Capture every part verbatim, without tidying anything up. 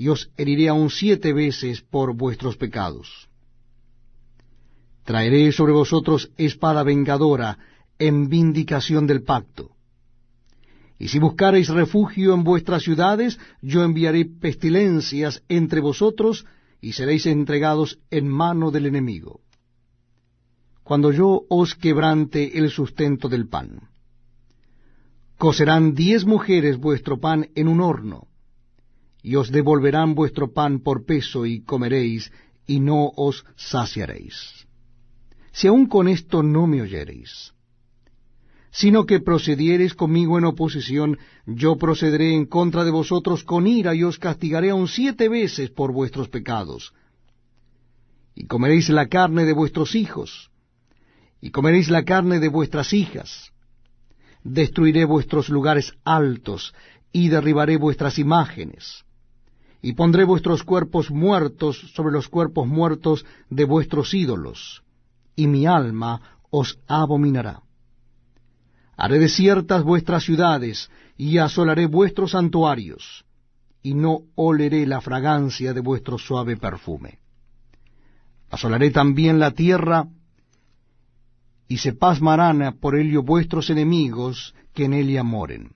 y os heriré aún siete veces por vuestros pecados. Traeré sobre vosotros espada vengadora en vindicación del pacto. Y si buscareis refugio en vuestras ciudades, yo enviaré pestilencias entre vosotros, y seréis entregados en mano del enemigo. Cuando yo os quebrante el sustento del pan, cocerán diez mujeres vuestro pan en un horno, y os devolverán vuestro pan por peso, y comeréis, y no os saciaréis. Si aun con esto no me oyereis, sino que procediereis conmigo en oposición, yo procederé en contra de vosotros con ira, y os castigaré aun siete veces por vuestros pecados. Y comeréis la carne de vuestros hijos, y comeréis la carne de vuestras hijas. Destruiré vuestros lugares altos, y derribaré vuestras imágenes, y pondré vuestros cuerpos muertos sobre los cuerpos muertos de vuestros ídolos, y mi alma os abominará. Haré desiertas vuestras ciudades, y asolaré vuestros santuarios, y no oleré la fragancia de vuestro suave perfume. Asolaré también la tierra, y se pasmarán por ello vuestros enemigos que en ella moren.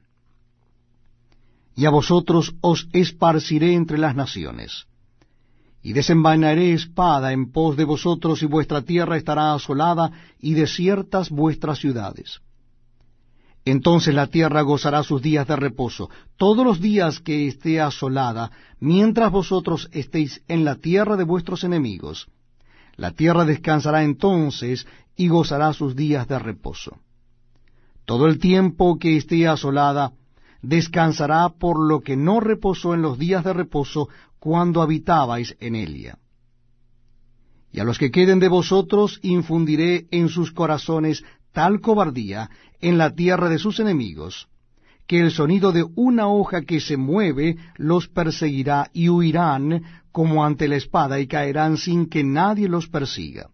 Y a vosotros os esparciré entre las naciones, y desenvainaré espada en pos de vosotros, y vuestra tierra estará asolada, y desiertas vuestras ciudades. Entonces la tierra gozará sus días de reposo, todos los días que esté asolada, mientras vosotros estéis en la tierra de vuestros enemigos. La tierra descansará entonces, y gozará sus días de reposo. Todo el tiempo que esté asolada, descansará por lo que no reposó en los días de reposo cuando habitabais en ella. Y a los que queden de vosotros infundiré en sus corazones tal cobardía en la tierra de sus enemigos, que el sonido de una hoja que se mueve los perseguirá, y huirán como ante la espada, y caerán sin que nadie los persiga.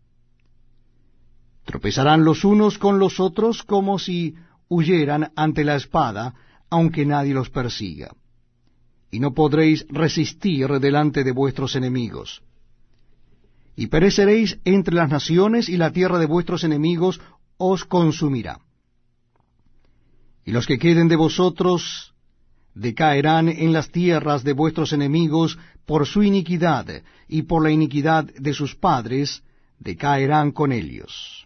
Tropezarán los unos con los otros como si huyeran ante la espada, aunque nadie los persiga. Y no podréis resistir delante de vuestros enemigos. Y pereceréis entre las naciones, y la tierra de vuestros enemigos os consumirá. Y los que queden de vosotros decaerán en las tierras de vuestros enemigos por su iniquidad, y por la iniquidad de sus padres decaerán con ellos.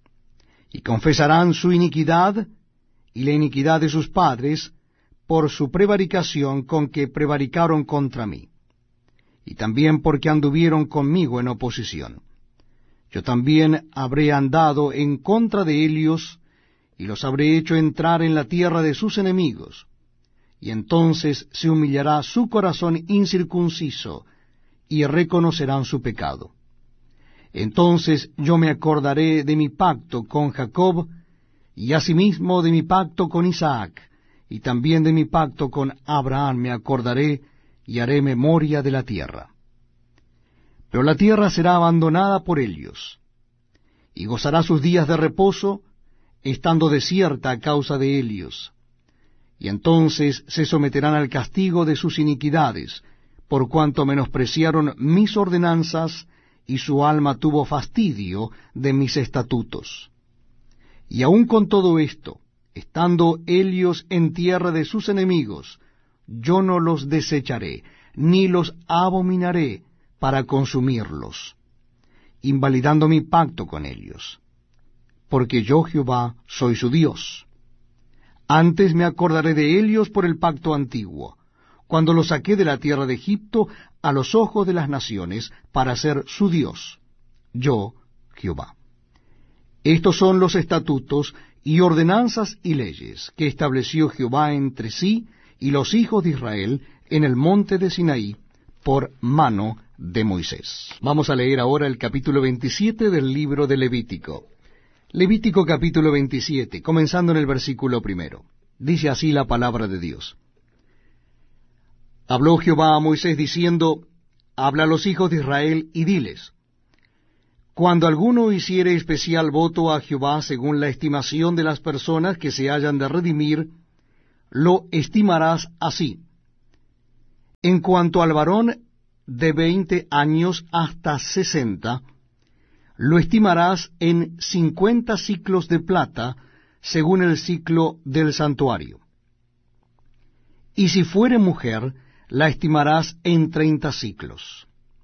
Y confesarán su iniquidad y la iniquidad de sus padres por su prevaricación con que prevaricaron contra mí, y también porque anduvieron conmigo en oposición. Yo también habré andado en contra de ellos, y los habré hecho entrar en la tierra de sus enemigos, y entonces se humillará su corazón incircunciso, y reconocerán su pecado. Entonces yo me acordaré de mi pacto con Jacob, y asimismo de mi pacto con Isaac, y también de mi pacto con Abraham me acordaré, y haré memoria de la tierra. Pero la tierra será abandonada por ellos, y gozará sus días de reposo, estando desierta a causa de ellos. Y entonces se someterán al castigo de sus iniquidades, por cuanto menospreciaron mis ordenanzas, y su alma tuvo fastidio de mis estatutos. Y aun con todo esto, estando ellos en tierra de sus enemigos, yo no los desecharé, ni los abominaré para consumirlos, invalidando mi pacto con ellos, porque yo Jehová soy su Dios. Antes me acordaré de ellos por el pacto antiguo, cuando los saqué de la tierra de Egipto a los ojos de las naciones, para ser su Dios, yo Jehová. Estos son los estatutos y ordenanzas y leyes que estableció Jehová entre sí y los hijos de Israel en el monte de Sinaí por mano de Moisés. Vamos a leer ahora el capítulo veintisiete del libro de Levítico. Levítico capítulo veintisiete, comenzando en el versículo primero. Dice así la palabra de Dios. Habló Jehová a Moisés diciendo, habla a los hijos de Israel y diles, cuando alguno hiciere especial voto a Jehová según la estimación de las personas que se hayan de redimir, lo estimarás así. En cuanto al varón de veinte años hasta sesenta, lo estimarás en cincuenta siclos de plata, según el siclo del santuario. Y si fuere mujer, la estimarás en treinta siclos.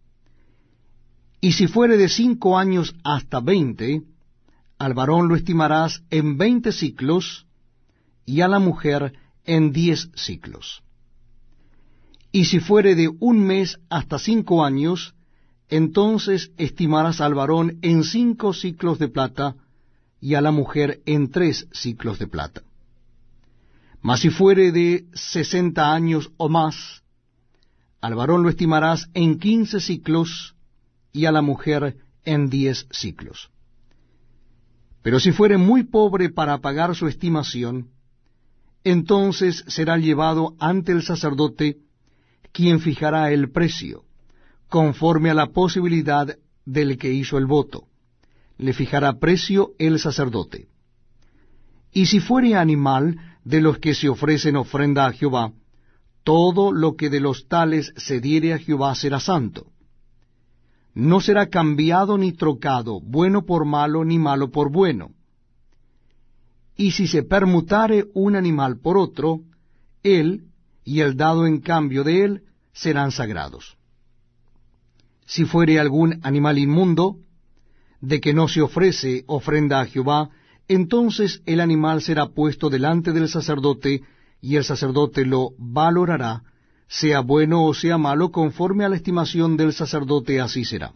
Y si fuere de cinco años hasta veinte, al varón lo estimarás en veinte siclos, y a la mujer en diez siclos. Y si fuere de un mes hasta cinco años, entonces estimarás al varón en cinco siclos de plata, y a la mujer en tres siclos de plata. Mas si fuere de sesenta años o más, al varón lo estimarás en quince siclos, y a la mujer en diez siclos. Pero si fuere muy pobre para pagar su estimación, entonces será llevado ante el sacerdote, quien fijará el precio, conforme a la posibilidad del que hizo el voto. Le fijará precio el sacerdote. Y si fuere animal de los que se ofrecen ofrenda a Jehová, todo lo que de los tales se diere a Jehová será santo. No será cambiado ni trocado, bueno por malo, ni malo por bueno. Y si se permutare un animal por otro, él y el dado en cambio de él serán sagrados. Si fuere algún animal inmundo, de que no se ofrece ofrenda a Jehová, entonces el animal será puesto delante del sacerdote, y el sacerdote lo valorará, sea bueno o sea malo, conforme a la estimación del sacerdote, así será.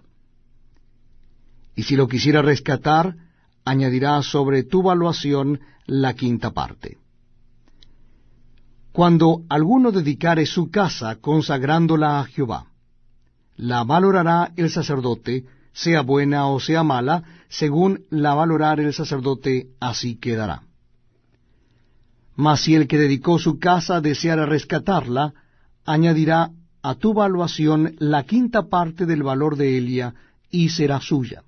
Y si lo quisiera rescatar, añadirá sobre tu valuación la quinta parte. Cuando alguno dedicare su casa consagrándola a Jehová, la valorará el sacerdote, sea buena o sea mala, según la valorare el sacerdote, así quedará. Mas si el que dedicó su casa deseara rescatarla, añadirá a tu valuación la quinta parte del valor de ella, y será suya.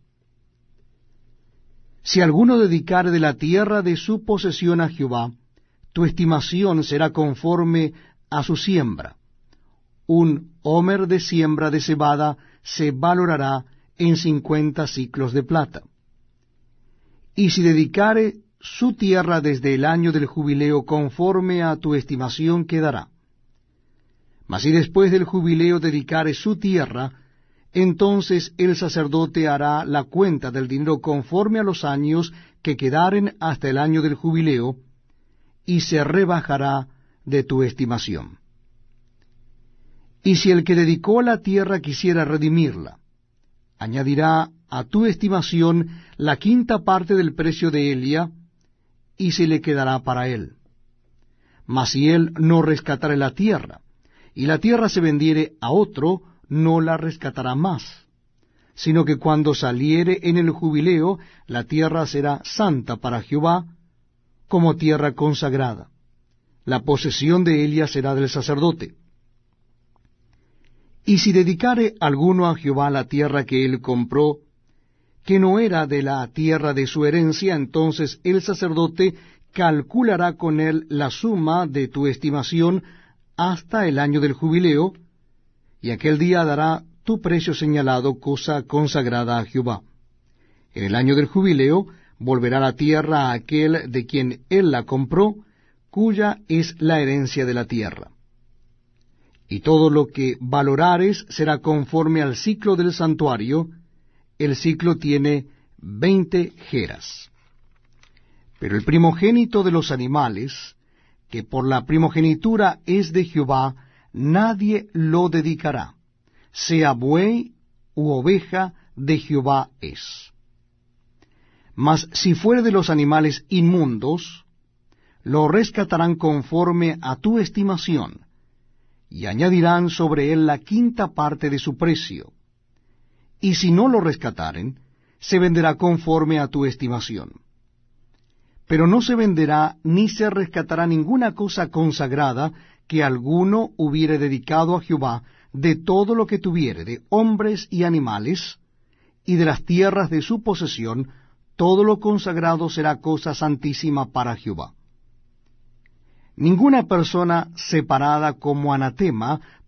Si alguno dedicare de la tierra de su posesión a Jehová, tu estimación será conforme a su siembra. Un homer de siembra de cebada se valorará en cincuenta siclos de plata. Y si dedicare su tierra desde el año del jubileo, conforme a tu estimación quedará. Mas si después del jubileo dedicare su tierra, entonces el sacerdote hará la cuenta del dinero conforme a los años que quedaren hasta el año del jubileo, y se rebajará de tu estimación. Y si el que dedicó la tierra quisiera redimirla, añadirá a tu estimación la quinta parte del precio de ella, y se le quedará para él. Mas si él no rescatare la tierra, y la tierra se vendiere a otro, no la rescatará más, sino que cuando saliere en el jubileo, la tierra será santa para Jehová, como tierra consagrada. La posesión de ella será del sacerdote. Y si dedicare alguno a Jehová la tierra que él compró, que no era de la tierra de su herencia, entonces el sacerdote calculará con él la suma de tu estimación hasta el año del jubileo, y aquel día dará tu precio señalado, cosa consagrada a Jehová. En el año del jubileo volverá la tierra a aquel de quien él la compró, cuya es la herencia de la tierra. Y todo lo que valorares será conforme al ciclo del santuario. El ciclo tiene veinte geras. Pero el primogénito de los animales, que por la primogenitura es de Jehová, nadie lo dedicará, sea buey u oveja, de Jehová es. Mas si fuere de los animales inmundos, lo rescatarán conforme a tu estimación, y añadirán sobre él la quinta parte de su precio. Y si no lo rescataren, se venderá conforme a tu estimación. Pero no se venderá ni se rescatará ninguna cosa consagrada que alguno hubiere dedicado a Jehová, de todo lo que tuviere, de hombres y animales, y de las tierras de su posesión, todo lo consagrado será cosa santísima para Jehová. Ninguna persona separada como anatema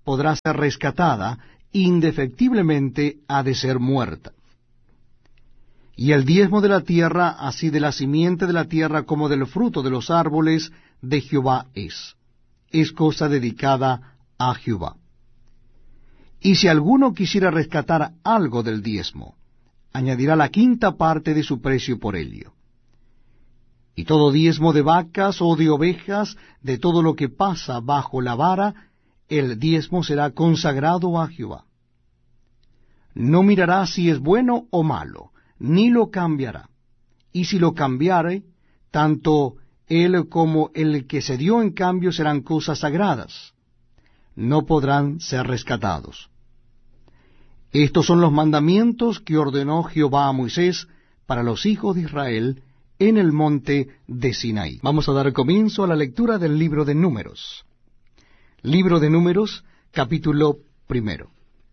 podrá ser rescatada, indefectiblemente ha de ser muerta. Y el diezmo de la tierra, así de la simiente de la tierra como del fruto de los árboles, de Jehová es. Es cosa dedicada a Jehová. Y si alguno quisiera rescatar algo del diezmo, añadirá la quinta parte de su precio por ello. Y todo diezmo de vacas o de ovejas, de todo lo que pasa bajo la vara, el diezmo será consagrado a Jehová. No mirará si es bueno o malo, ni lo cambiará. Y si lo cambiare, tanto él como el que se dio en cambio serán cosas sagradas. No podrán ser rescatados. Estos son los mandamientos que ordenó Jehová a Moisés para los hijos de Israel en el monte de Sinaí. Vamos a dar comienzo a la lectura del libro de Números. Libro de Números, capítulo primero.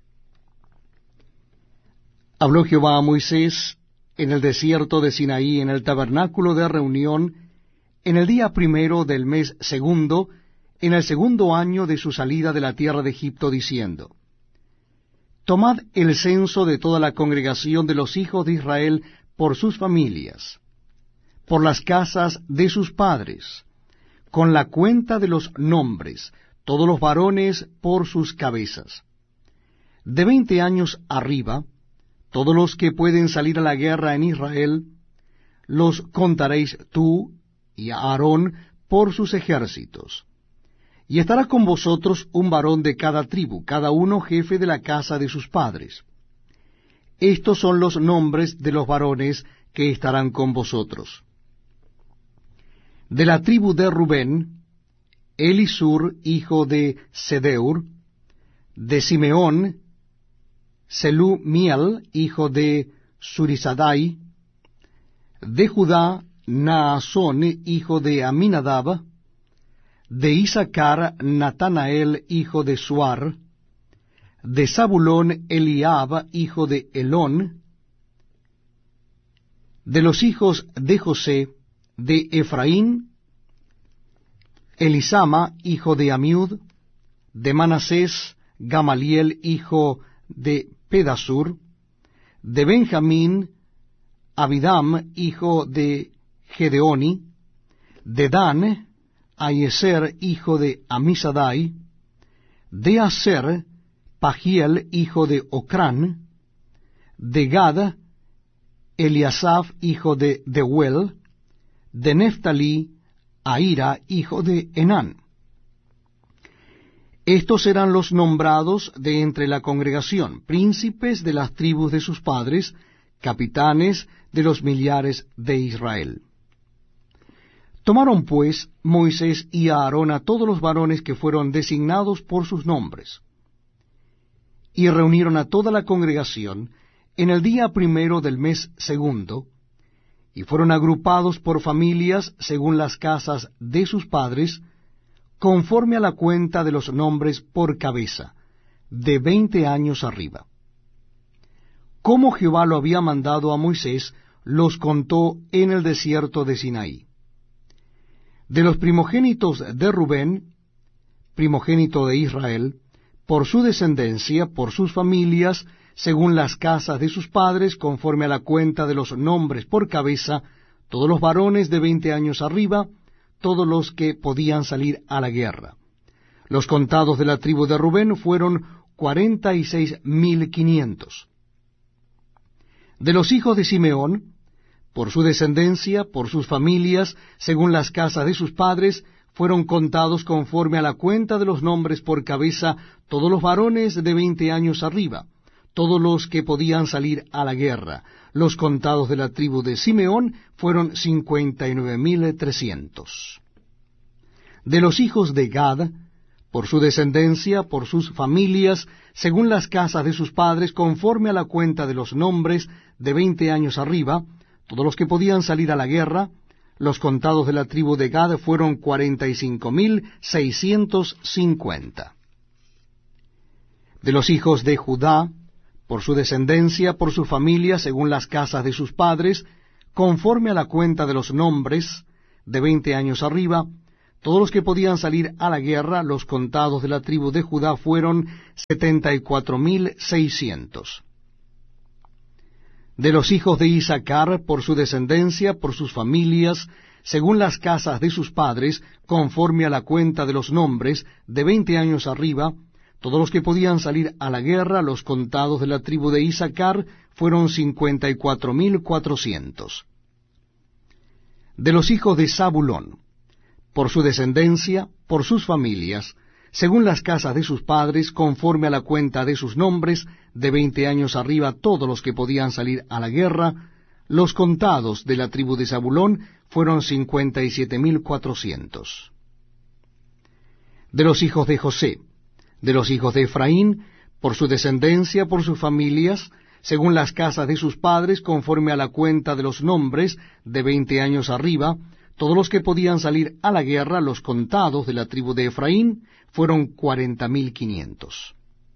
Habló Jehová a Moisés en el desierto de Sinaí, en el tabernáculo de reunión, en el día primero del mes segundo, en el segundo año de su salida de la tierra de Egipto, diciendo: Tomad el censo de toda la congregación de los hijos de Israel por sus familias, por las casas de sus padres, con la cuenta de los nombres, todos los varones por sus cabezas. De veinte años arriba, todos los que pueden salir a la guerra en Israel, los contaréis tú y a Aarón por sus ejércitos. Y estará con vosotros un varón de cada tribu, cada uno jefe de la casa de sus padres. Estos son los nombres de los varones que estarán con vosotros. De la tribu de Rubén, Elisur, hijo de Sedeur; de Simeón, Selumiel, hijo de Surisadai; de Judá, Naasón, hijo de Aminadab; de Isaacar, Natanael, hijo de Suar; de Zabulón, Eliab, hijo de Elón; de los hijos de José, de Efraín, Elisama, hijo de Amiud; de Manasés, Gamaliel, hijo de Pedasur; de Benjamín, Abidam, hijo de Gedeoni; de Dan, Aieser, hijo de Amisadai; de Aser, Pagiel, hijo de Ocrán; de Gad, Eliasaf, hijo de Deuel; de Neftalí, Ahira, hijo de Enán. Estos eran los nombrados de entre la congregación, príncipes de las tribus de sus padres, capitanes de los millares de Israel. Tomaron pues Moisés y Aarón a todos los varones que fueron designados por sus nombres, y reunieron a toda la congregación en el día primero del mes segundo, y fueron agrupados por familias según las casas de sus padres, conforme a la cuenta de los nombres por cabeza, de veinte años arriba. Como Jehová lo había mandado a Moisés, los contó en el desierto de Sinaí. De los primogénitos de Rubén, primogénito de Israel, por su descendencia, por sus familias, según las casas de sus padres, conforme a la cuenta de los nombres por cabeza, todos los varones de veinte años arriba, todos los que podían salir a la guerra. Los contados de la tribu de Rubén fueron cuarenta y seis mil quinientos. De los hijos de Simeón, por su descendencia, por sus familias, según las casas de sus padres, fueron contados conforme a la cuenta de los nombres por cabeza, todos los varones de veinte años arriba, todos los que podían salir a la guerra. Los contados de la tribu de Simeón fueron cincuenta y nueve mil trescientos. De los hijos de Gad, por su descendencia, por sus familias, según las casas de sus padres, conforme a la cuenta de los nombres de veinte años arriba, todos los que podían salir a la guerra, los contados de la tribu de Gad fueron cuarenta y cinco mil seiscientos cincuenta. De los hijos de Judá, por su descendencia, por su familia, según las casas de sus padres, conforme a la cuenta de los nombres, de veinte años arriba, todos los que podían salir a la guerra, los contados de la tribu de Judá, fueron setenta y cuatro mil seiscientos. De los hijos de Isaacar, por su descendencia, por sus familias, según las casas de sus padres, conforme a la cuenta de los nombres, de veinte años arriba, todos los que podían salir a la guerra, los contados de la tribu de Isaacar, fueron cincuenta y cuatro mil cuatrocientos. De los hijos de Zabulón, por su descendencia, por sus familias, según las casas de sus padres, conforme a la cuenta de sus nombres, de veinte años arriba, todos los que podían salir a la guerra, los contados de la tribu de Zabulón fueron cincuenta y siete mil cuatrocientos. De los hijos de José, de los hijos de Efraín, por su descendencia, por sus familias, según las casas de sus padres, conforme a la cuenta de los nombres, de veinte años arriba, todos los que podían salir a la guerra, los contados de la tribu de Efraín, fueron cuarenta mil quinientos.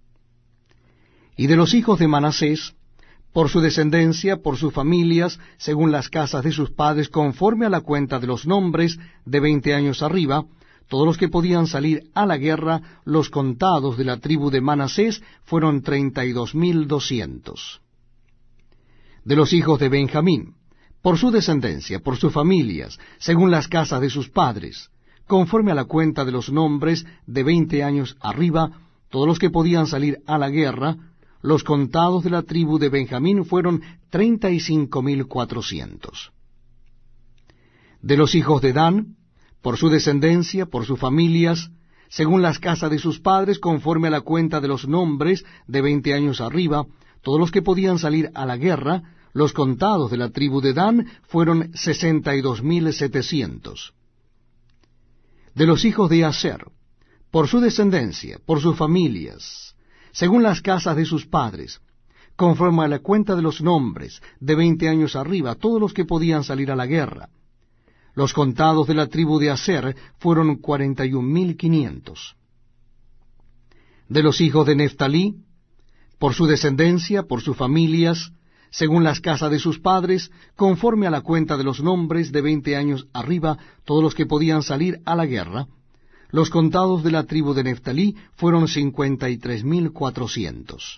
Y de los hijos de Manasés, por su descendencia, por sus familias, según las casas de sus padres, conforme a la cuenta de los nombres, de veinte años arriba, todos los que podían salir a la guerra, los contados de la tribu de Manasés, fueron treinta y dos mil doscientos. De los hijos de Benjamín, por su descendencia, por sus familias, según las casas de sus padres, conforme a la cuenta de los nombres, de veinte años arriba, todos los que podían salir a la guerra, los contados de la tribu de Benjamín fueron treinta y cinco mil cuatrocientos. De los hijos de Dan, por su descendencia, por sus familias, según las casas de sus padres, conforme a la cuenta de los nombres, de veinte años arriba, todos los que podían salir a la guerra, los contados de la tribu de Dan fueron sesenta y dos mil setecientos. De los hijos de Aser, por su descendencia, por sus familias, según las casas de sus padres, conforme a la cuenta de los nombres, de veinte años arriba, todos los que podían salir a la guerra. Los contados de la tribu de Aser fueron cuarenta y un mil quinientos. De los hijos de Neftalí, por su descendencia, por sus familias, según las casas de sus padres, conforme a la cuenta de los nombres, de veinte años arriba, todos los que podían salir a la guerra, los contados de la tribu de Neftalí fueron cincuenta y tres mil cuatrocientos.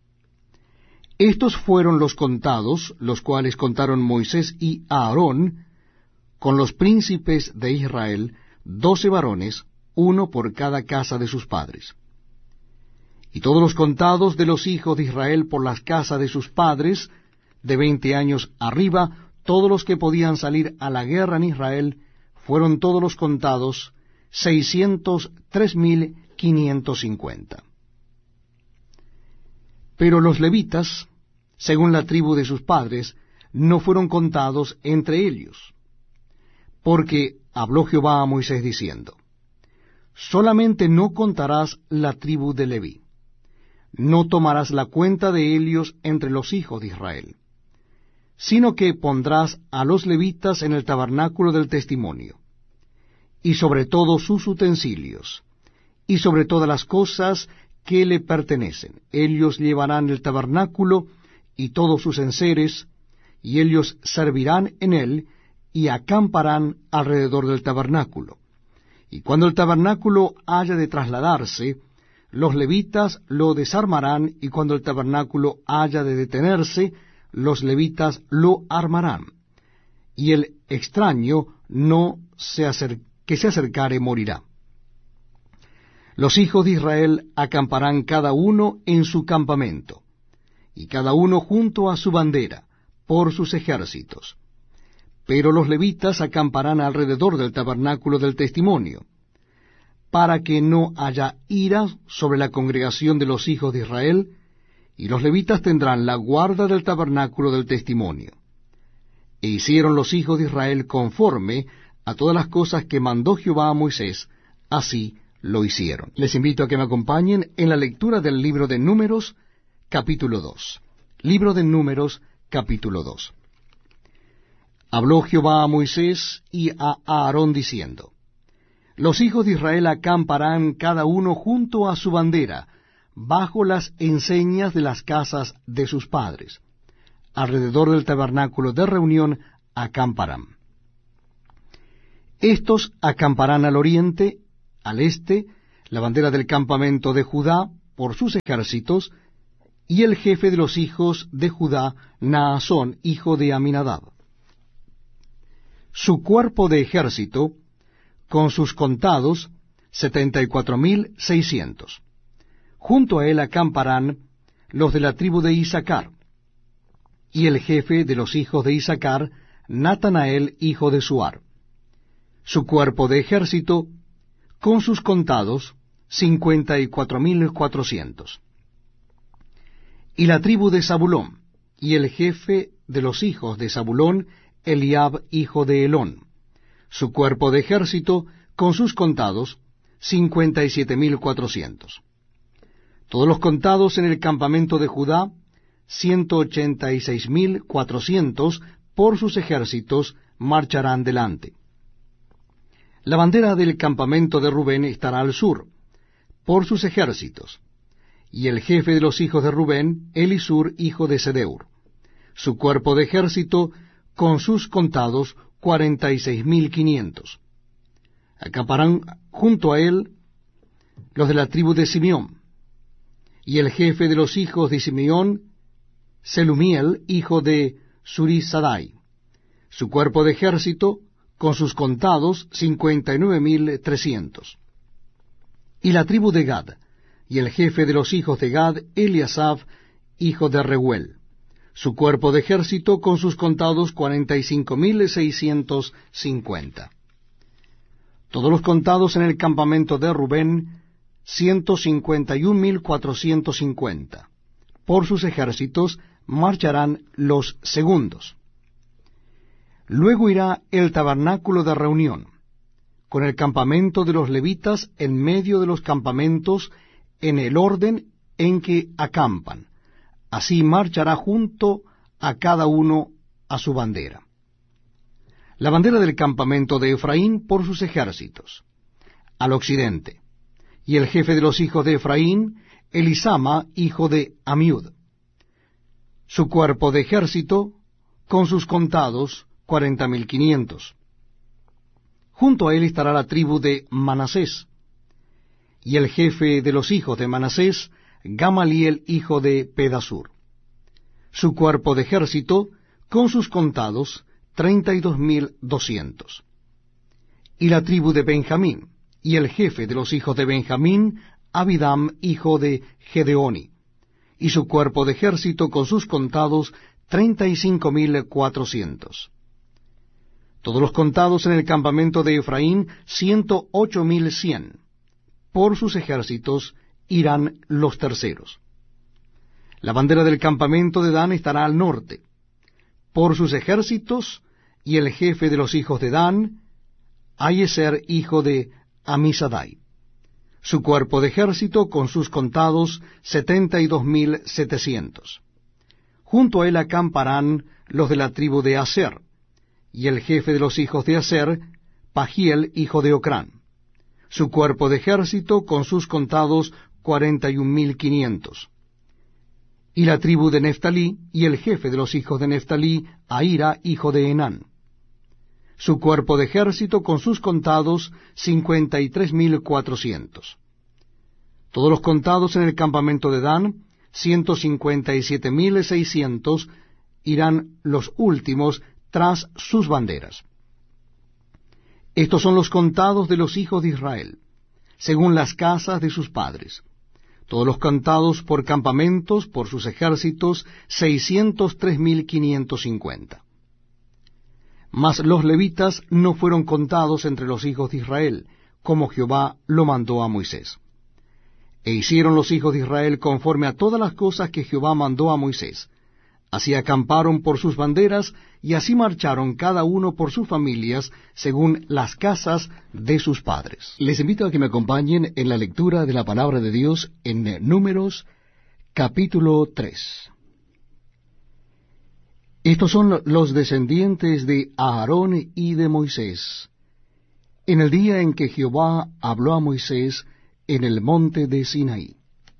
Estos fueron los contados, los cuales contaron Moisés y Aarón, con los príncipes de Israel, doce varones, uno por cada casa de sus padres. Y todos los contados de los hijos de Israel por las casas de sus padres, de veinte años arriba, todos los que podían salir a la guerra en Israel, fueron todos los contados, seiscientos tres mil quinientos cincuenta. Pero los levitas, según la tribu de sus padres, no fueron contados entre ellos, porque habló Jehová a Moisés diciendo, solamente no contarás la tribu de Leví, no tomarás la cuenta de ellos entre los hijos de Israel, sino que pondrás a los levitas en el tabernáculo del testimonio, y sobre todos sus utensilios, y sobre todas las cosas que le pertenecen. Ellos llevarán el tabernáculo y todos sus enseres, y ellos servirán en él, y acamparán alrededor del tabernáculo. Y cuando el tabernáculo haya de trasladarse, los levitas lo desarmarán, y cuando el tabernáculo haya de detenerse, los levitas lo armarán. Y el extraño no se acer- que se acercare morirá. Los hijos de Israel acamparán cada uno en su campamento, y cada uno junto a su bandera, por sus ejércitos. Pero los levitas acamparán alrededor del tabernáculo del testimonio, para que no haya ira sobre la congregación de los hijos de Israel, y los levitas tendrán la guarda del tabernáculo del testimonio. E hicieron los hijos de Israel conforme a todas las cosas que mandó Jehová a Moisés, así lo hicieron. Les invito a que me acompañen en la lectura del libro de Números, capítulo dos. Libro de Números, capítulo dos. Habló Jehová a Moisés y a Aarón diciendo, los hijos de Israel acamparán cada uno junto a su bandera, bajo las enseñas de las casas de sus padres. Alrededor del tabernáculo de reunión acamparán. Estos acamparán al oriente, al este, la bandera del campamento de Judá por sus ejércitos, y el jefe de los hijos de Judá, Naasón, hijo de Aminadab. Su cuerpo de ejército, con sus contados, setenta y cuatro mil seiscientos. Junto a él acamparán los de la tribu de Isaacar, y el jefe de los hijos de Isaacar, Natanael, hijo de Suar. Su cuerpo de ejército, con sus contados, cincuenta y cuatro mil cuatrocientos. Y la tribu de Zabulón, y el jefe de los hijos de Zabulón, Eliab, hijo de Elón. Su cuerpo de ejército, con sus contados, cincuenta y siete mil cuatrocientos. Todos los contados en el campamento de Judá, ciento ochenta y seis mil cuatrocientos, por sus ejércitos, marcharán delante. La bandera del campamento de Rubén estará al sur, por sus ejércitos, y el jefe de los hijos de Rubén, Elisur, hijo de Sedeur. Su cuerpo de ejército, con sus contados, cuarenta y seis mil quinientos. Acamparán junto a él los de la tribu de Simeón, y el jefe de los hijos de Simeón, Selumiel, hijo de Surisadai. Su cuerpo de ejército, con sus contados, cincuenta y nueve mil trescientos. Y la tribu de Gad, y el jefe de los hijos de Gad, Eliasaf, hijo de Reuel. Su cuerpo de ejército, con sus contados, cuarenta y cinco mil seiscientos cincuenta. Todos los contados en el campamento de Rubén, ciento cincuenta y un mil cuatrocientos cincuenta. Por sus ejércitos marcharán los segundos. Luego irá el tabernáculo de reunión, con el campamento de los levitas en medio de los campamentos, en el orden en que acampan. Así marchará junto a cada uno a su bandera. La bandera del campamento de Efraín por sus ejércitos, al occidente, y el jefe de los hijos de Efraín, Elisama, hijo de Amiud. Su cuerpo de ejército, con sus contados, cuarenta mil quinientos. Junto a él estará la tribu de Manasés, y el jefe de los hijos de Manasés, Gamaliel, hijo de Pedasur. Su cuerpo de ejército, con sus contados, treinta y dos mil doscientos. Y la tribu de Benjamín, y el jefe de los hijos de Benjamín, Abidam, hijo de Gedeoni. Y su cuerpo de ejército, con sus contados, treinta y cinco mil cuatrocientos. Todos los contados en el campamento de Efraín, ciento ocho mil cien. Por sus ejércitos irán los terceros. La bandera del campamento de Dan estará al norte. Por sus ejércitos, y el jefe de los hijos de Dan, Ayeser, hijo de Amisadai. Su cuerpo de ejército, con sus contados, setenta y dos mil setecientos. Junto a él acamparán los de la tribu de Aser, y el jefe de los hijos de Aser, Pagiel, hijo de Ocrán. Su cuerpo de ejército, con sus contados, cuarenta y un mil quinientos. Y la tribu de Neftalí, y el jefe de los hijos de Neftalí, Ahira, hijo de Enán. Su cuerpo de ejército, con sus contados, cincuenta y tres mil cuatrocientos. Todos los contados en el campamento de Dan, ciento cincuenta y siete mil seiscientos, irán los últimos tras sus banderas. Estos son los contados de los hijos de Israel, según las casas de sus padres. Todos los contados por campamentos, por sus ejércitos, seiscientos tres mil quinientos cincuenta. Mas los levitas no fueron contados entre los hijos de Israel, como Jehová lo mandó a Moisés. E hicieron los hijos de Israel conforme a todas las cosas que Jehová mandó a Moisés. Así acamparon por sus banderas, y así marcharon cada uno por sus familias, según las casas de sus padres. Les invito a que me acompañen en la lectura de la palabra de Dios en Números, capítulo tres. Estos son los descendientes de Aarón y de Moisés, en el día en que Jehová habló a Moisés en el monte de Sinaí.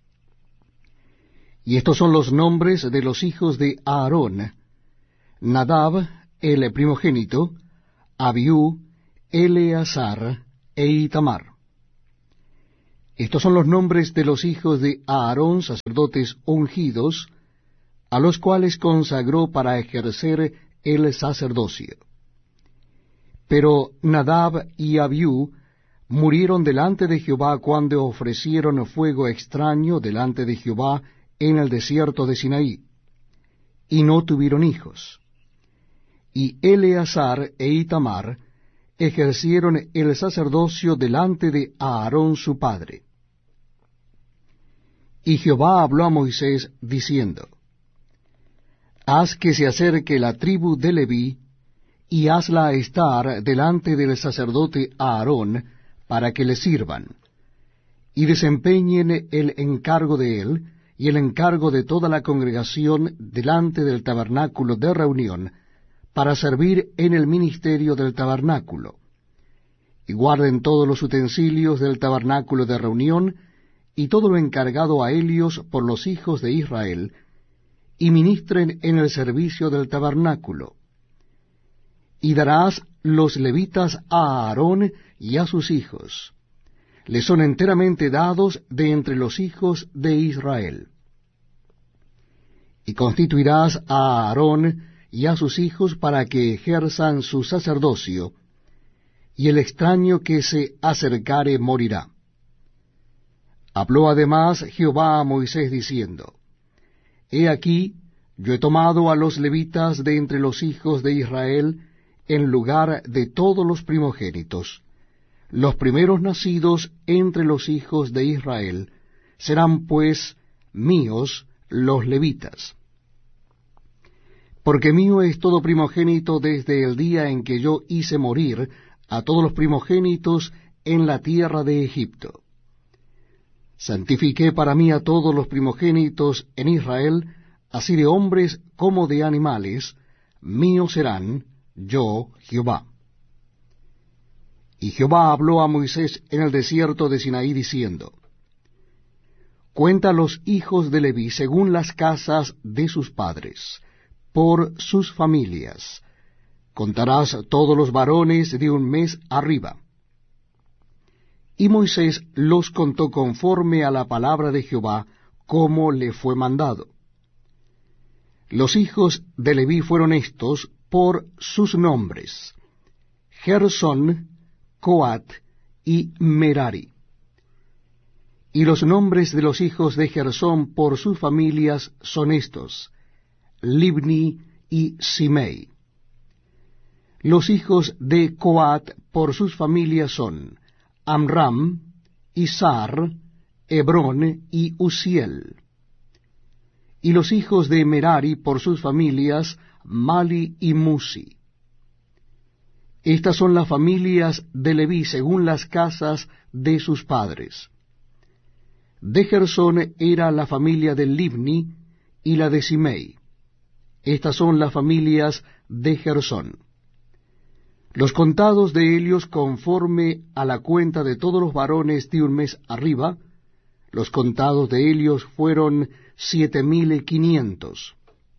Y estos son los nombres de los hijos de Aarón: Nadab, el primogénito; Abiú, Eleazar e Itamar. Estos son los nombres de los hijos de Aarón, sacerdotes ungidos, a los cuales consagró para ejercer el sacerdocio. Pero Nadab y Abiú murieron delante de Jehová cuando ofrecieron fuego extraño delante de Jehová en el desierto de Sinaí, y no tuvieron hijos. Y Eleazar e Itamar ejercieron el sacerdocio delante de Aarón su padre. Y Jehová habló a Moisés, diciendo, Haz que se acerque la tribu de Leví, y hazla estar delante del sacerdote Aarón, para que le sirvan, y desempeñen el encargo de él, y el encargo de toda la congregación delante del tabernáculo de reunión, para servir en el ministerio del tabernáculo. Y guarden todos los utensilios del tabernáculo de reunión, y todo lo encargado a ellos por los hijos de Israel, y ministren en el servicio del tabernáculo. Y darás los levitas a Aarón y a sus hijos. Les son enteramente dados de entre los hijos de Israel. Y constituirás a Aarón y a sus hijos para que ejerzan su sacerdocio, y el extraño que se acercare morirá. Habló además Jehová a Moisés diciendo, He aquí, yo he tomado a los levitas de entre los hijos de Israel, en lugar de todos los primogénitos. Los primeros nacidos entre los hijos de Israel serán pues míos los levitas. Porque mío es todo primogénito desde el día en que yo hice morir a todos los primogénitos en la tierra de Egipto. Santifiqué para mí a todos los primogénitos en Israel, así de hombres como de animales, míos serán, yo Jehová. Y Jehová habló a Moisés en el desierto de Sinaí, diciendo, Cuenta los hijos de Leví según las casas de sus padres, por sus familias. Contarás todos los varones de un mes arriba. Y Moisés los contó conforme a la palabra de Jehová, como le fue mandado. Los hijos de Leví fueron estos por sus nombres: Gersón, Coat y Merari. Y los nombres de los hijos de Gersón por sus familias son estos: Libni y Simei. Los hijos de Coat por sus familias son Amram, Izar, Hebrón y Uziel. Y los hijos de Merari por sus familias, Mali y Musi. Estas son las familias de Leví según las casas de sus padres. De Gersón era la familia de Libni y la de Simei. Estas son las familias de Gersón. Los contados de ellos conforme a la cuenta de todos los varones de un mes arriba, los contados de ellos fueron siete mil quinientos.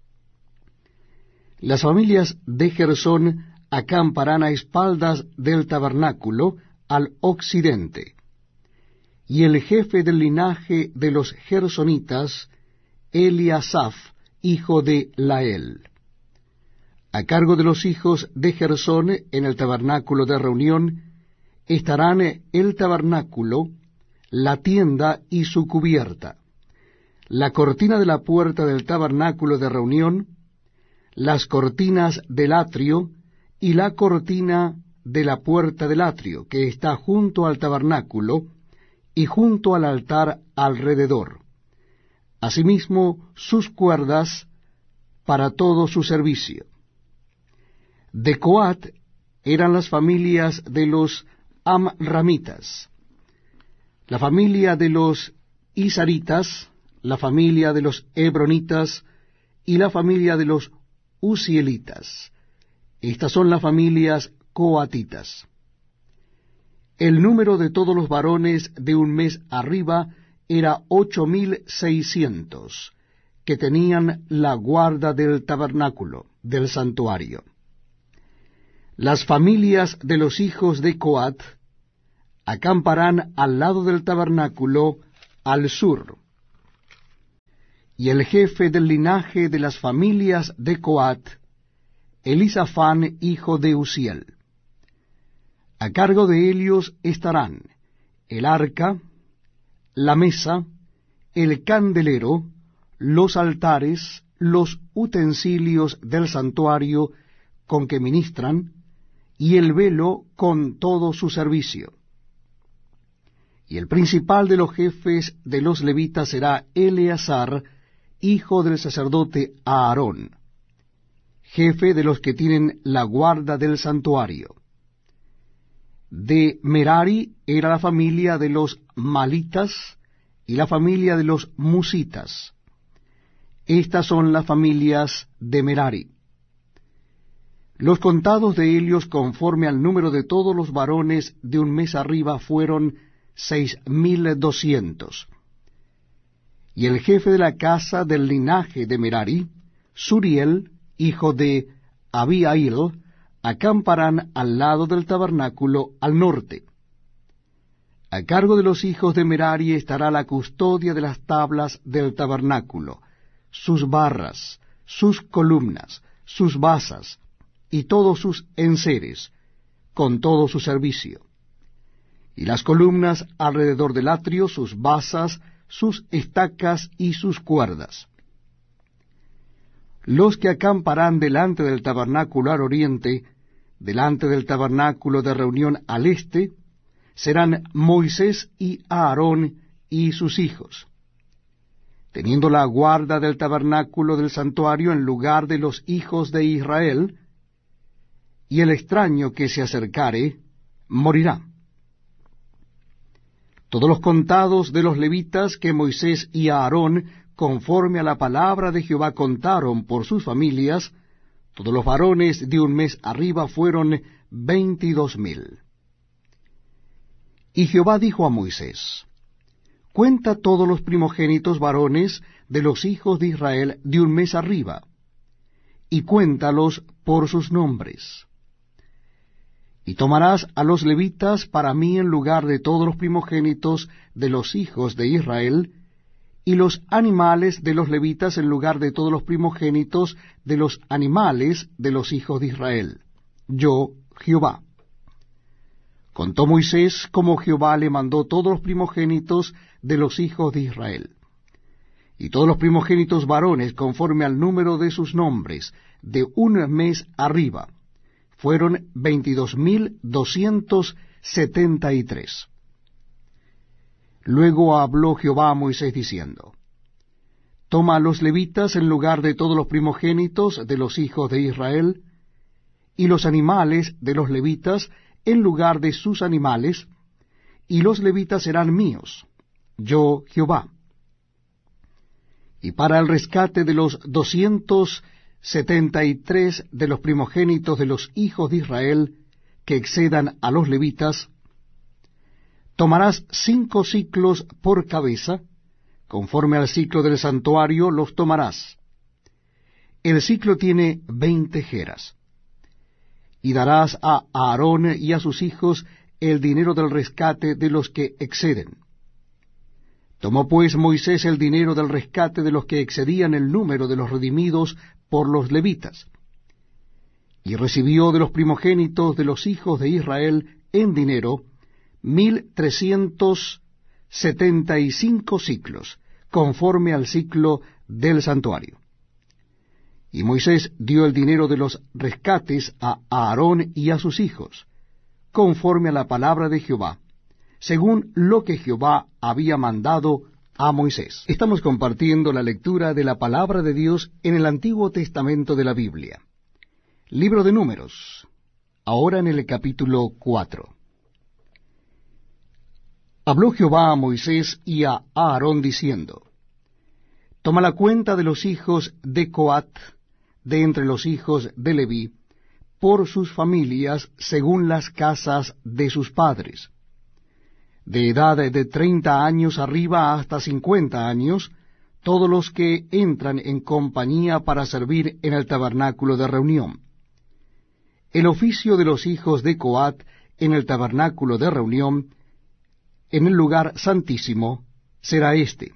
Las familias de Gersón acamparán a espaldas del tabernáculo al occidente. Y el jefe del linaje de los gersonitas, Eliasaf, hijo de Lael. A cargo de los hijos de Gersón en el tabernáculo de reunión estarán el tabernáculo, la tienda y su cubierta, la cortina de la puerta del tabernáculo de reunión, las cortinas del atrio y la cortina de la puerta del atrio, que está junto al tabernáculo y junto al altar alrededor. Asimismo, sus cuerdas para todo su servicio. De Coat eran las familias de los amramitas, la familia de los isaritas, la familia de los hebronitas y la familia de los uzielitas. Estas son las familias coatitas. El número de todos los varones de un mes arriba era ocho mil seiscientos, que tenían la guarda del tabernáculo, del santuario. Las familias de los hijos de Coat acamparán al lado del tabernáculo al sur. Y el jefe del linaje de las familias de Coat, Elisafán, hijo de Uziel. A cargo de ellos estarán el arca, la mesa, el candelero, los altares, los utensilios del santuario con que ministran, y el velo con todo su servicio. Y el principal de los jefes de los levitas será Eleazar, hijo del sacerdote Aarón, jefe de los que tienen la guarda del santuario. De Merari era la familia de los malitas y la familia de los musitas. Estas son las familias de Merari. Los contados de ellos conforme al número de todos los varones de un mes arriba fueron seis mil doscientos. Y el jefe de la casa del linaje de Merari, Suriel, hijo de Abihail, acamparán al lado del tabernáculo al norte. A cargo de los hijos de Merari estará la custodia de las tablas del tabernáculo, sus barras, sus columnas, sus basas, y todos sus enseres, con todo su servicio. Y las columnas alrededor del atrio, sus basas, sus estacas y sus cuerdas. Los que acamparán delante del tabernáculo al oriente, delante del tabernáculo de reunión al este, serán Moisés y Aarón y sus hijos, teniendo la guarda del tabernáculo del santuario en lugar de los hijos de Israel, y el extraño que se acercare morirá. Todos los contados de los levitas que Moisés y Aarón, conforme a la palabra de Jehová, contaron por sus familias, todos los varones de un mes arriba fueron veintidós mil. Y Jehová dijo a Moisés, cuenta todos los primogénitos varones de los hijos de Israel de un mes arriba, y cuéntalos por sus nombres. Y tomarás a los levitas para mí en lugar de todos los primogénitos de los hijos de Israel, y los animales de los levitas en lugar de todos los primogénitos de los animales de los hijos de Israel. Yo, Jehová. Contó Moisés como Jehová le mandó todos los primogénitos de los hijos de Israel. Y todos los primogénitos varones, conforme al número de sus nombres, de un mes arriba, fueron veintidós mil doscientos setenta y tres. Luego habló Jehová a Moisés diciendo, toma a los levitas en lugar de todos los primogénitos de los hijos de Israel, y los animales de los levitas en lugar de sus animales, y los levitas serán míos, yo Jehová. Y para el rescate de los doscientos setenta y tres de los primogénitos de los hijos de Israel que excedan a los levitas, tomarás cinco siclos por cabeza, conforme al ciclo del santuario los tomarás. El ciclo tiene veinte geras. Y darás a Aarón y a sus hijos el dinero del rescate de los que exceden. Tomó pues Moisés el dinero del rescate de los que excedían el número de los redimidos por los levitas, y recibió de los primogénitos de los hijos de Israel en dinero mil trescientos setenta y cinco siclos, conforme al ciclo del santuario. Y Moisés dio el dinero de los rescates a Aarón y a sus hijos, conforme a la palabra de Jehová, según lo que Jehová había mandado a Moisés. Estamos compartiendo la lectura de la palabra de Dios en el Antiguo Testamento de la Biblia. Libro de Números, ahora en el capítulo cuatro. Habló Jehová a Moisés y a Aarón diciendo, toma la cuenta de los hijos de Coat, de entre los hijos de Leví, por sus familias, según las casas de sus padres. De edad de treinta años arriba hasta cincuenta años, todos los que entran en compañía para servir en el tabernáculo de reunión. El oficio de los hijos de Coat en el tabernáculo de reunión, en el lugar santísimo, será este.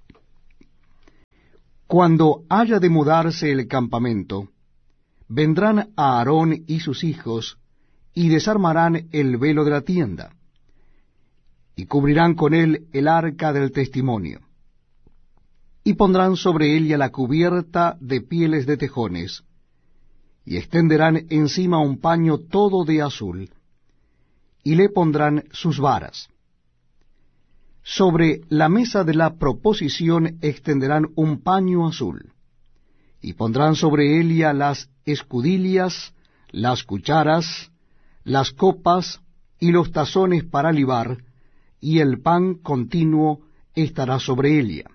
Cuando haya de mudarse el campamento, vendrán a Aarón y sus hijos, y desarmarán el velo de la tienda, y cubrirán con él el arca del testimonio, y pondrán sobre ella la cubierta de pieles de tejones, y extenderán encima un paño todo de azul, y le pondrán sus varas. Sobre la mesa de la proposición extenderán un paño azul, y pondrán sobre ella las escudillas, las cucharas, las copas y los tazones para libar, y el pan continuo estará sobre ella.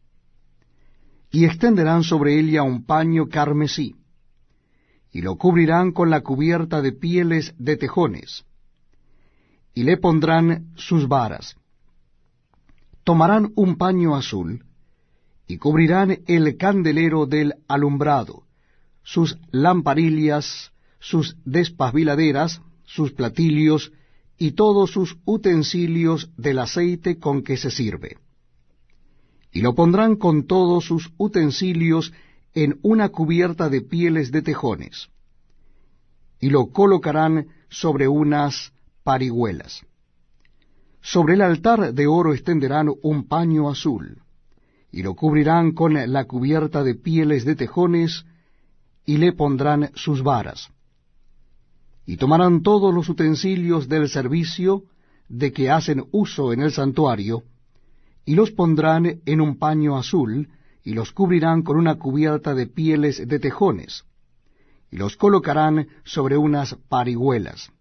Y extenderán sobre ella un paño carmesí, y lo cubrirán con la cubierta de pieles de tejones, y le pondrán sus varas. Tomarán un paño azul, y cubrirán el candelero del alumbrado, sus lamparillas, sus despabiladeras, sus platilios, y todos sus utensilios del aceite con que se sirve. Y lo pondrán con todos sus utensilios en una cubierta de pieles de tejones, y lo colocarán sobre unas parihuelas. Sobre el altar de oro extenderán un paño azul, y lo cubrirán con la cubierta de pieles de tejones, y le pondrán sus varas. Y tomarán todos los utensilios del servicio de que hacen uso en el santuario, y los pondrán en un paño azul, y los cubrirán con una cubierta de pieles de tejones, y los colocarán sobre unas parihuelas.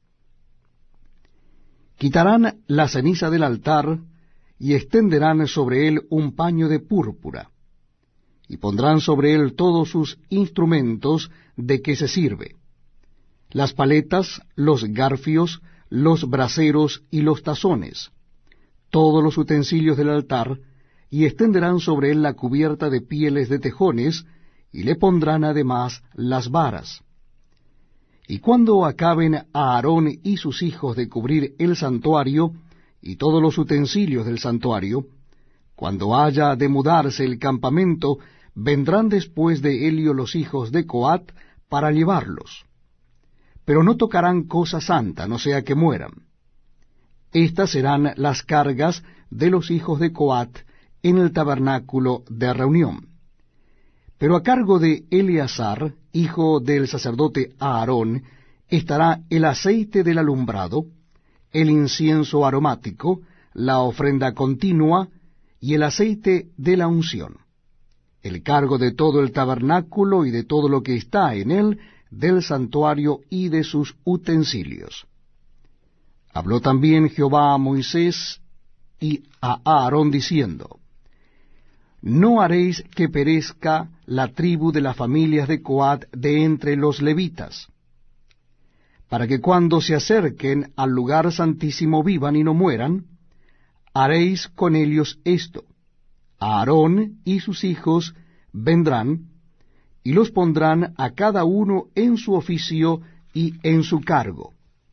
Quitarán la ceniza del altar, y extenderán sobre él un paño de púrpura, y pondrán sobre él todos sus instrumentos de que se sirve, las paletas, los garfios, los braseros y los tazones, todos los utensilios del altar, y extenderán sobre él la cubierta de pieles de tejones, y le pondrán además las varas. Y cuando acaben a Aarón y sus hijos de cubrir el santuario y todos los utensilios del santuario, cuando haya de mudarse el campamento, vendrán después de Helio los hijos de Coat para llevarlos. Pero no tocarán cosa santa, no sea que mueran. Estas serán las cargas de los hijos de Coat en el tabernáculo de reunión. Pero a cargo de Eleazar, hijo del sacerdote Aarón, estará el aceite del alumbrado, el incienso aromático, la ofrenda continua y el aceite de la unción. El cargo de todo el tabernáculo y de todo lo que está en él, del santuario y de sus utensilios. Habló también Jehová a Moisés y a Aarón diciendo: No haréis que perezca la tribu de las familias de Coat de entre los levitas, para que cuando se acerquen al lugar santísimo vivan y no mueran. Haréis con ellos esto: Aarón y sus hijos vendrán, y los pondrán a cada uno en su oficio y en su cargo.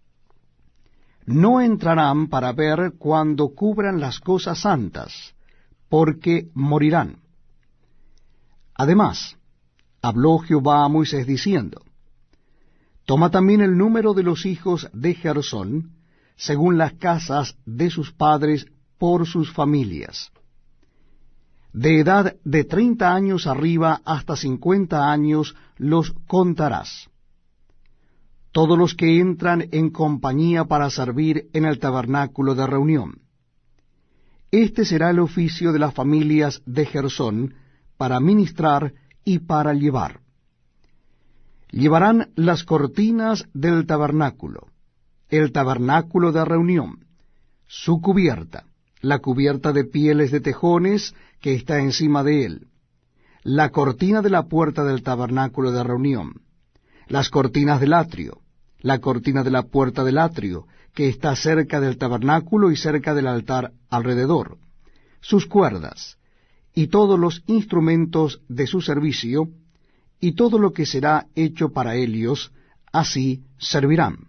No entrarán para ver cuando cubran las cosas santas, porque morirán. Además, habló Jehová a Moisés diciendo: Toma también el número de los hijos de Gersón, según las casas de sus padres por sus familias. De edad de treinta años arriba hasta cincuenta años los contarás. Todos los que entran en compañía para servir en el tabernáculo de reunión. Este será el oficio de las familias de Gersón para ministrar y para llevar. Llevarán las cortinas del tabernáculo, el tabernáculo de reunión, su cubierta, la cubierta de pieles de tejones que está encima de él, la cortina de la puerta del tabernáculo de reunión, las cortinas del atrio, la cortina de la puerta del atrio, que está cerca del tabernáculo y cerca del altar alrededor, sus cuerdas, y todos los instrumentos de su servicio, y todo lo que será hecho para ellos, así servirán.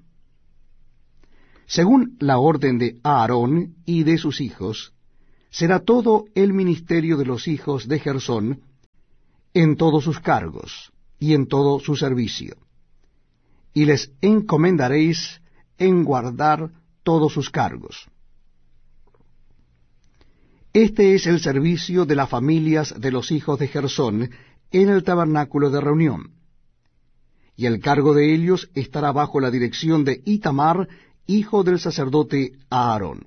Según la orden de Aarón y de sus hijos, será todo el ministerio de los hijos de Gersón en todos sus cargos y en todo su servicio, y les encomendaréis en guardar todos sus cargos. Este es el servicio de las familias de los hijos de Gersón en el tabernáculo de reunión, y el cargo de ellos estará bajo la dirección de Itamar, hijo del sacerdote Aarón.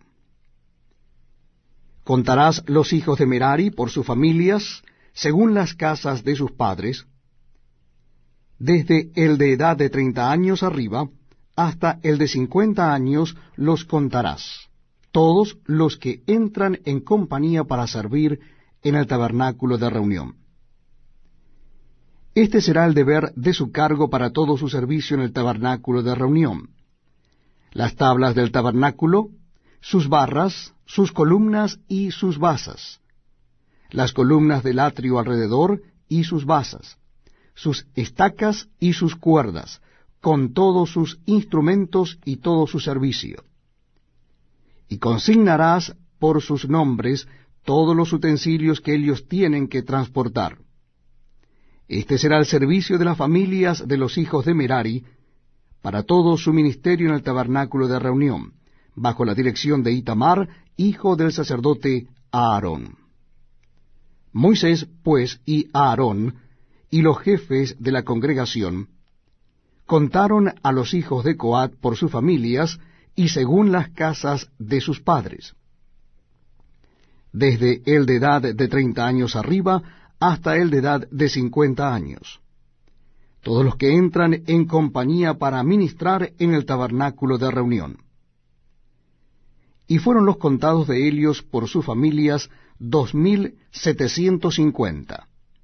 Contarás los hijos de Merari por sus familias, según las casas de sus padres, desde el de edad de treinta años arriba hasta el de cincuenta años los contarás, todos los que entran en compañía para servir en el tabernáculo de reunión. Este será el deber de su cargo para todo su servicio en el tabernáculo de reunión: las tablas del tabernáculo, sus barras, sus columnas y sus basas, las columnas del atrio alrededor y sus basas, sus estacas y sus cuerdas, con todos sus instrumentos y todo su servicio. Y consignarás por sus nombres todos los utensilios que ellos tienen que transportar. Este será el servicio de las familias de los hijos de Merari para todo su ministerio en el tabernáculo de reunión, bajo la dirección de Itamar, hijo del sacerdote Aarón. Moisés, pues, y Aarón, y los jefes de la congregación, contaron a los hijos de Coat por sus familias y según las casas de sus padres, desde el de edad de treinta años arriba hasta el de edad de cincuenta años, todos los que entran en compañía para ministrar en el tabernáculo de reunión. Y fueron los contados de ellos por sus familias dos mil setecientos cincuenta.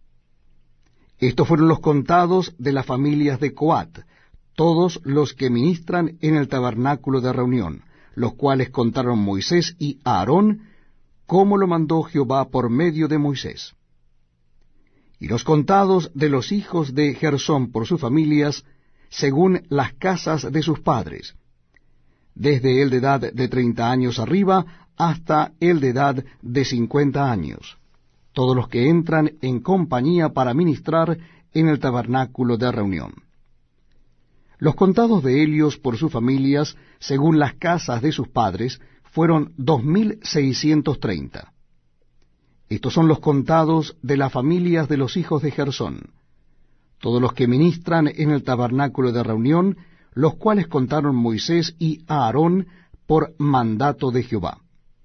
Estos fueron los contados de las familias de Coat, todos los que ministran en el tabernáculo de reunión, los cuales contaron Moisés y Aarón, como lo mandó Jehová por medio de Moisés. Y los contados de los hijos de Gersón por sus familias, según las casas de sus padres, desde el de edad de treinta años arriba hasta el de edad de cincuenta años, todos los que entran en compañía para ministrar en el tabernáculo de reunión. Los contados de ellos por sus familias, según las casas de sus padres, fueron dos mil seiscientos treinta. Estos son los contados de las familias de los hijos de Gersón, todos los que ministran en el tabernáculo de reunión, los cuales contaron Moisés y Aarón por mandato de Jehová.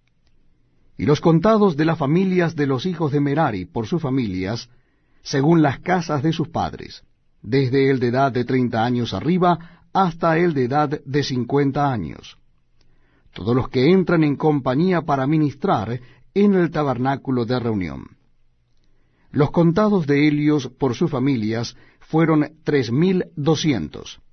Y los contados de las familias de los hijos de Merari por sus familias, según las casas de sus padres, desde el de edad de treinta años arriba hasta el de edad de cincuenta años, todos los que entran en compañía para ministrar en el tabernáculo de reunión. Los contados de ellos por sus familias fueron tres mil doscientos.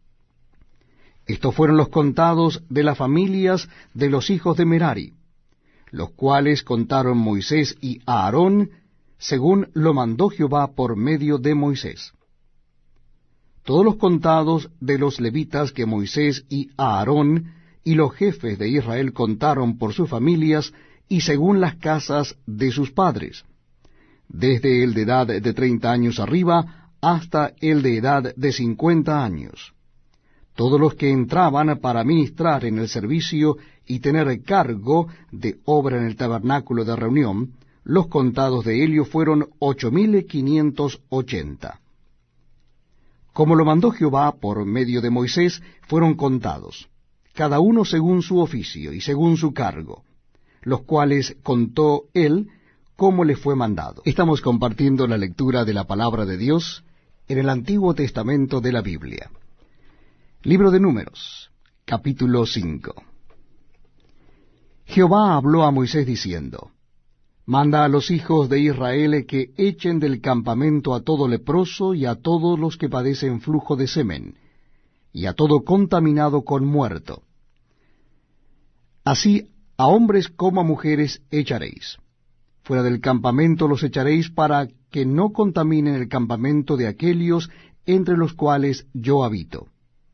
Estos fueron los contados de las familias de los hijos de Merari, los cuales contaron Moisés y Aarón, según lo mandó Jehová por medio de Moisés. Todos los contados de los levitas que Moisés y Aarón y los jefes de Israel contaron por sus familias y según las casas de sus padres, desde el de edad de treinta años arriba hasta el de edad de cincuenta años, todos los que entraban para ministrar en el servicio y tener cargo de obra en el tabernáculo de reunión, los contados de ellos fueron ocho mil quinientos ochenta. Como lo mandó Jehová por medio de Moisés, fueron contados, cada uno según su oficio y según su cargo, los cuales contó él como le fue mandado. Estamos compartiendo la lectura de la palabra de Dios en el Antiguo Testamento de la Biblia. Libro de Números, capítulo cinco. Jehová habló a Moisés diciendo: Manda a los hijos de Israel que echen del campamento a todo leproso y a todos los que padecen flujo de semen, y a todo contaminado con muerto. Así a hombres como a mujeres echaréis. Fuera del campamento los echaréis para que no contaminen el campamento de aquellos entre los cuales yo habito.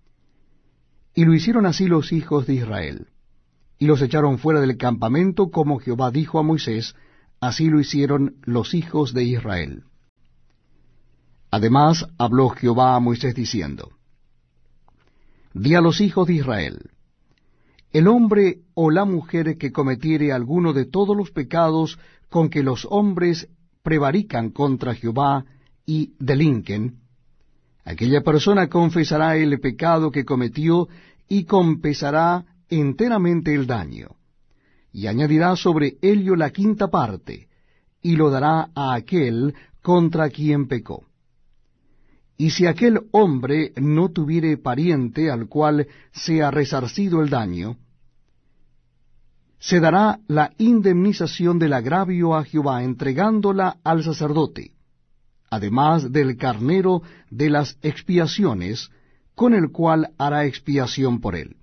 Y lo hicieron así los hijos de Israel, y los echaron fuera del campamento, como Jehová dijo a Moisés, así lo hicieron los hijos de Israel. Además habló Jehová a Moisés diciendo, Di a los hijos de Israel, el hombre o la mujer que cometiere alguno de todos los pecados con que los hombres prevarican contra Jehová y delinquen, aquella persona confesará el pecado que cometió y compensará enteramente el daño, y añadirá sobre ello la quinta parte, y lo dará a aquel contra quien pecó. Y si aquel hombre no tuviere pariente al cual sea resarcido el daño, se dará la indemnización del agravio a Jehová, entregándola al sacerdote, además del carnero de las expiaciones, con el cual hará expiación por él.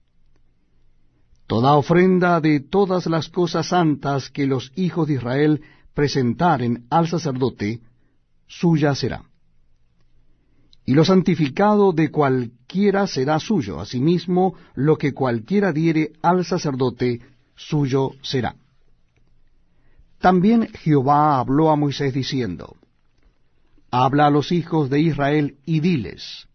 Toda ofrenda de todas las cosas santas que los hijos de Israel presentaren al sacerdote, suya será. Y lo santificado de cualquiera será suyo, asimismo lo que cualquiera diere al sacerdote, suyo será. También Jehová habló a Moisés diciendo, Habla a los hijos de Israel y diles,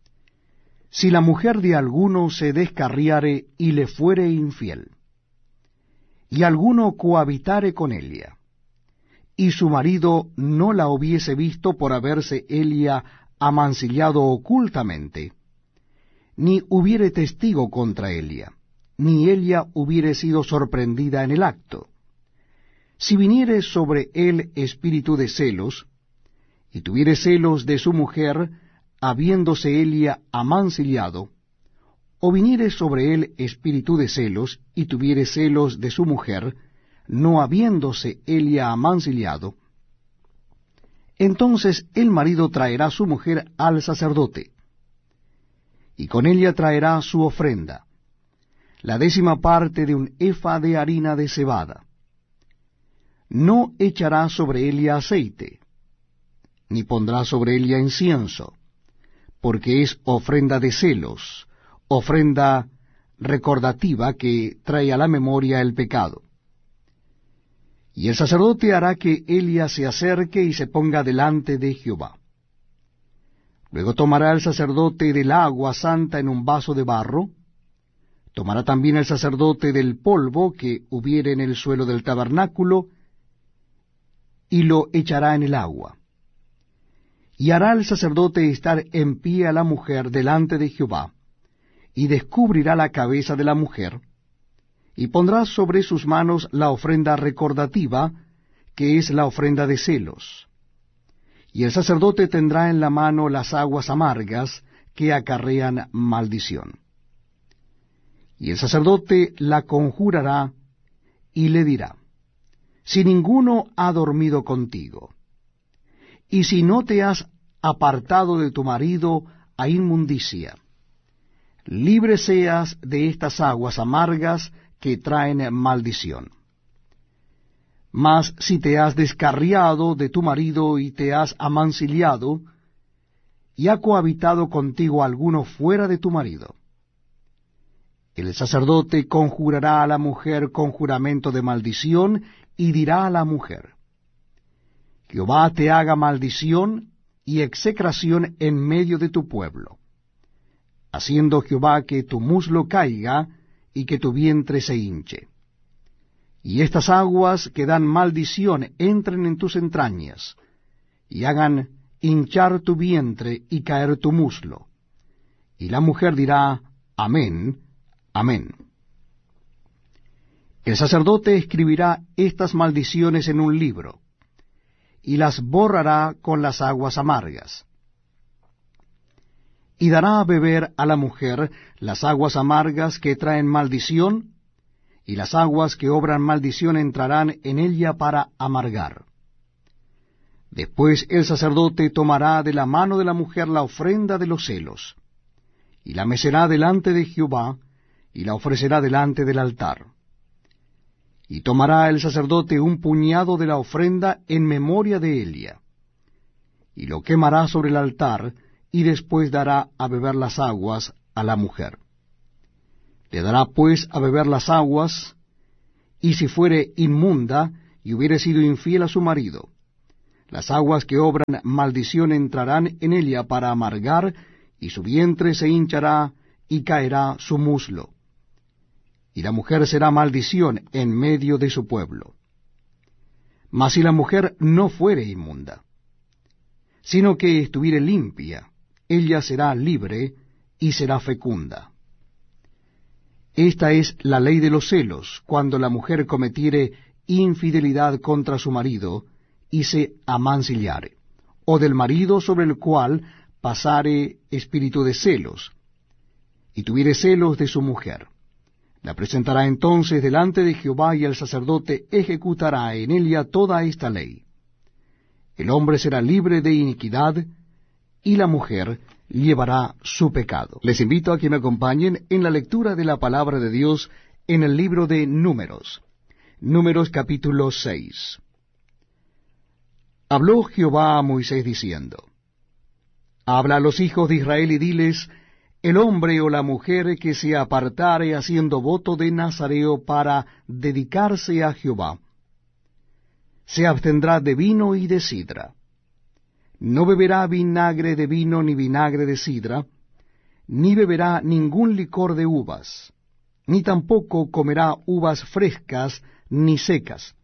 Si la mujer de alguno se descarriare y le fuere infiel, y alguno cohabitare con ella, y su marido no la hubiese visto por haberse ella amancillado ocultamente, ni hubiere testigo contra ella, ni ella hubiere sido sorprendida en el acto. Si viniere sobre él espíritu de celos, y tuviere celos de su mujer, habiéndose ella amancillado, o viniere sobre él espíritu de celos, y tuviere celos de su mujer, no habiéndose ella amancillado, entonces el marido traerá su mujer al sacerdote, y con ella traerá su ofrenda, la décima parte de un efa de harina de cebada. No echará sobre ella aceite, ni pondrá sobre ella incienso, porque es ofrenda de celos, ofrenda recordativa que trae a la memoria el pecado. Y el sacerdote hará que ella se acerque y se ponga delante de Jehová. Luego tomará el sacerdote del agua santa en un vaso de barro, tomará también el sacerdote del polvo que hubiere en el suelo del tabernáculo, y lo echará en el agua. Y hará el sacerdote estar en pie a la mujer delante de Jehová, y descubrirá la cabeza de la mujer, y pondrá sobre sus manos la ofrenda recordativa, que es la ofrenda de celos. Y el sacerdote tendrá en la mano las aguas amargas que acarrean maldición. Y el sacerdote la conjurará y le dirá, si ninguno ha dormido contigo, y si no te has apartado de tu marido a inmundicia, libre seas de estas aguas amargas que traen maldición. Mas si te has descarriado de tu marido y te has amancillado, y ha cohabitado contigo alguno fuera de tu marido, el sacerdote conjurará a la mujer con juramento de maldición, y dirá a la mujer, Jehová te haga maldición y execración en medio de tu pueblo, haciendo Jehová que tu muslo caiga y que tu vientre se hinche. Y estas aguas que dan maldición entren en tus entrañas, y hagan hinchar tu vientre y caer tu muslo. Y la mujer dirá, Amén, Amén. El sacerdote escribirá estas maldiciones en un libro, y las borrará con las aguas amargas. Y dará a beber a la mujer las aguas amargas que traen maldición, y las aguas que obran maldición entrarán en ella para amargar. Después el sacerdote tomará de la mano de la mujer la ofrenda de los celos, y la mecerá delante de Jehová, y la ofrecerá delante del altar. Y tomará el sacerdote un puñado de la ofrenda en memoria de ella, y lo quemará sobre el altar, y después dará a beber las aguas a la mujer. Le dará pues a beber las aguas, y si fuere inmunda y hubiere sido infiel a su marido, las aguas que obran maldición entrarán en ella para amargar, y su vientre se hinchará y caerá su muslo. Y la mujer será maldición en medio de su pueblo. Mas si la mujer no fuere inmunda, sino que estuviere limpia, ella será libre y será fecunda. Esta es la ley de los celos, cuando la mujer cometiere infidelidad contra su marido y se amancillare, o del marido sobre el cual pasare espíritu de celos, y tuviere celos de su mujer. La presentará entonces delante de Jehová, y el sacerdote ejecutará en ella toda esta ley. El hombre será libre de iniquidad, y la mujer llevará su pecado. Les invito a que me acompañen en la lectura de la palabra de Dios en el libro de Números. Números capítulo seis. Habló Jehová a Moisés diciendo: Habla a los hijos de Israel y diles: el hombre o la mujer que se apartare haciendo voto de Nazareo para dedicarse a Jehová, se abstendrá de vino y de sidra. No beberá vinagre de vino ni vinagre de sidra, ni beberá ningún licor de uvas, ni tampoco comerá uvas frescas ni secas.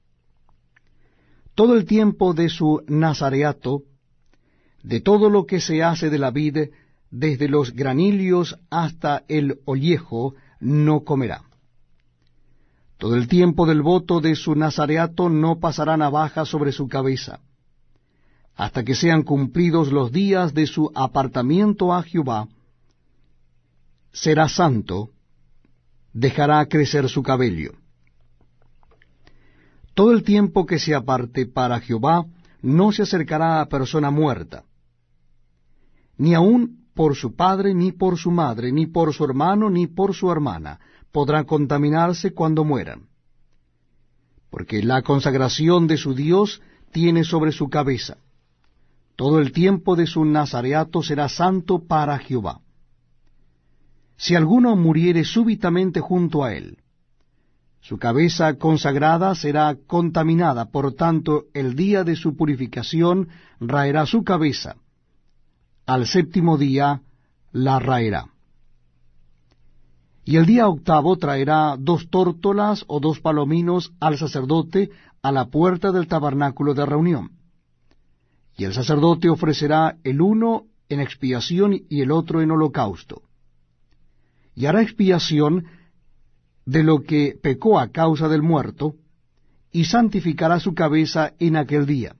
Todo el tiempo de su nazareato, de todo lo que se hace de la vid, desde los granilios hasta el ollejo, no comerá. Todo el tiempo del voto de su nazareato no pasará navaja sobre su cabeza, hasta que sean cumplidos los días de su apartamiento a Jehová. Será santo, dejará crecer su cabello. Todo el tiempo que se aparte para Jehová no se acercará a persona muerta, ni aun por su padre, ni por su madre, ni por su hermano, ni por su hermana, podrá contaminarse cuando mueran. Porque la consagración de su Dios tiene sobre su cabeza. Todo el tiempo de su nazareato será santo para Jehová. Si alguno muriere súbitamente junto a él, su cabeza consagrada será contaminada, por tanto el día de su purificación raerá su cabeza. Al séptimo día la raerá. Y el día octavo traerá dos tórtolas o dos palominos al sacerdote a la puerta del tabernáculo de reunión. Y el sacerdote ofrecerá el uno en expiación y el otro en holocausto. Y hará expiación de lo que pecó a causa del muerto, y santificará su cabeza en aquel día.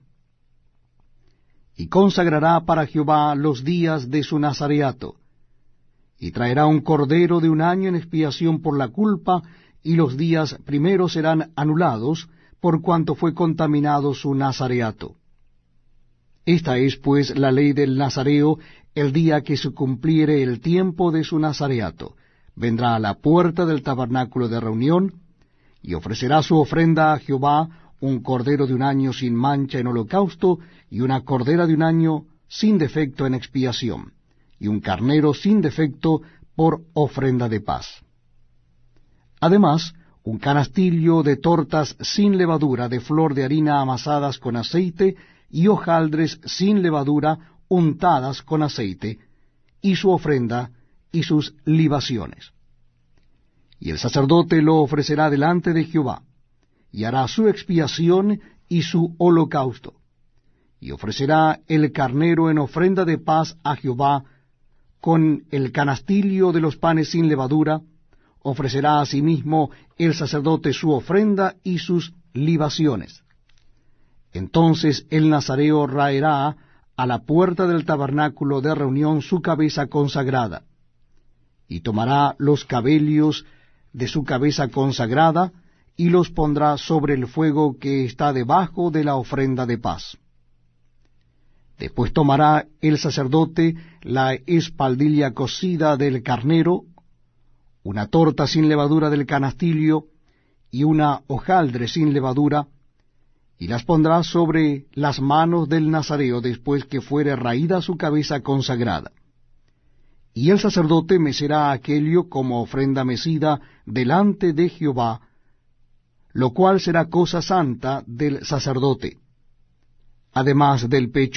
Y consagrará para Jehová los días de su nazareato, y traerá un cordero de un año en expiación por la culpa, y los días primeros serán anulados, por cuanto fue contaminado su nazareato. Esta es pues la ley del nazareo: el día que se cumpliere el tiempo de su nazareato, vendrá a la puerta del tabernáculo de reunión, y ofrecerá su ofrenda a Jehová, un cordero de un año sin mancha en holocausto, y una cordera de un año sin defecto en expiación, y un carnero sin defecto por ofrenda de paz. Además, un canastillo de tortas sin levadura, de flor de harina amasadas con aceite, y hojaldres sin levadura untadas con aceite, y su ofrenda y sus libaciones. Y el sacerdote lo ofrecerá delante de Jehová, y hará su expiación y su holocausto, y ofrecerá el carnero en ofrenda de paz a Jehová, con el canastillo de los panes sin levadura. Ofrecerá asimismo el sacerdote su ofrenda y sus libaciones. Entonces el nazareo raerá a la puerta del tabernáculo de reunión su cabeza consagrada, y tomará los cabellos de su cabeza consagrada, y los pondrá sobre el fuego que está debajo de la ofrenda de paz. Después tomará el sacerdote la espaldilla cocida del carnero, una torta sin levadura del canastillo, y una hojaldre sin levadura, y las pondrá sobre las manos del nazareo después que fuere raída su cabeza consagrada. y el sacerdote mecerá aquello como ofrenda mecida delante de Jehová, lo cual será cosa santa del sacerdote. Además del pecho